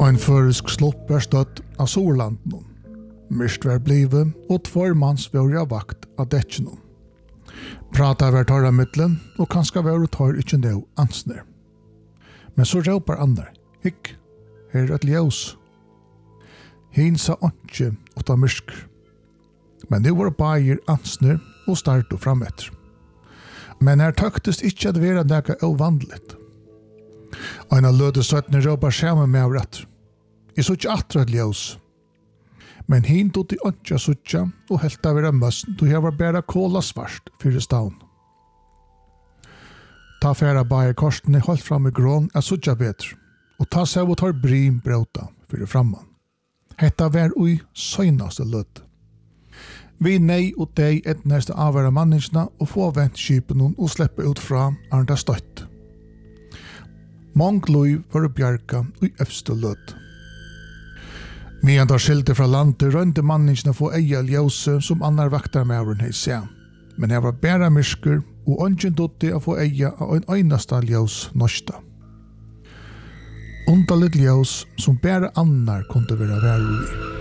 En førisk slopp støtt av Solanden. Mist var blivet, og tvårmanns var av vakt av dekkene. Prata var torra mittlen, og kanskje var tar ikke nå ansner. Men så råper andre, hikk, her et ljøs. Hin sa ikke åtta mysker. Men det var bare ansner og startet fram etter. Men her tøktes ikke at være noe ovanligt. Og en av løde søttene råper skjermen med av rett. Jeg så ikke atre et ljøs. Men hin tog de ikke suttja og helt av være møssen, då jeg var bare kåla svart for stavn. Ta færa bare korsene holdt fram i grån er suttja bedre, og ta seg og tar brim brøta for framman. Hetta var ui søgnaste lød. Vi nei og dei etneste avværa manningsna og få vent skipen og slippe ut fra arnda støtt. Mång lov var bjarga ui øfste lød. Medan da skilte fra landet rønte manningsna få eia ljøse som annar vaktarmævren hei se. Men her var bæra mysker og ønsken dotti å få eia av en øynasta ljøs norsta. Undalit ljøs som bæra annar kunde være væru i.